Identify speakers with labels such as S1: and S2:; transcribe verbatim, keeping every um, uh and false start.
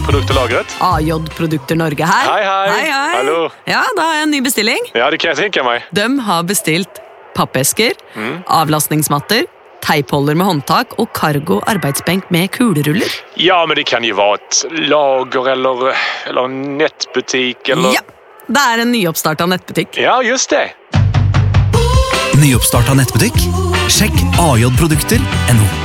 S1: Produkterlagret.
S2: A J Produkter Norge her.
S1: Hei, hei.
S2: Hei, hei.
S1: Hallo.
S2: Ja, da har jeg en ny bestilling.
S1: Ja, det kan jeg tenke meg.
S2: De har bestilt pappesker,
S1: Mm.
S2: avlastningsmatter, teipholder med håndtak og cargo arbeidsbenk med kuleruller.
S1: Ja, men det kan jo være et lager eller, eller en nettbutikk eller...
S2: Ja, det er en nyoppstartet nettbutikk.
S1: Ja, just det.
S3: Nyoppstartet nettbutikk? Sjekk a j produkter punktum no.